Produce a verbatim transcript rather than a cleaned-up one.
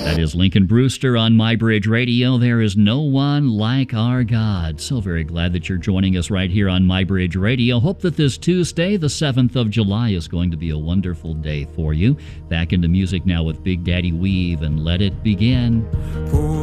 That is Lincoln Brewster on MyBridge Radio. There is no one like our God. So very glad that you're joining us right here on MyBridge Radio. Hope that this Tuesday, the seventh of July, is going to be a wonderful day for you. Back into music now with Big Daddy Weave and Let It Begin.